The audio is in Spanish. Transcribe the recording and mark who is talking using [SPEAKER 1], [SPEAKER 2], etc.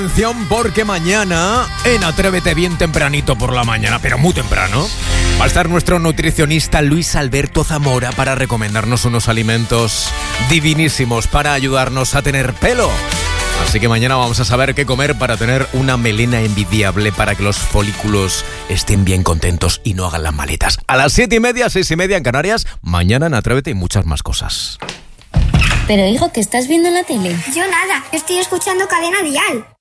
[SPEAKER 1] Atención, porque mañana en Atrévete bien tempranito por la mañana, pero muy temprano, va a estar nuestro nutricionista Luis Alberto Zamora para recomendarnos unos alimentos divinísimos para ayudarnos a tener pelo. Así que mañana vamos a saber qué comer para tener una melena envidiable, para que los folículos estén bien contentos y no hagan las maletas. A las 7:30, 6:30 en Canarias, mañana en Atrévete y muchas más cosas.
[SPEAKER 2] Pero hijo, ¿qué estás viendo en la tele?
[SPEAKER 3] Yo nada, estoy escuchando Cadena Dial.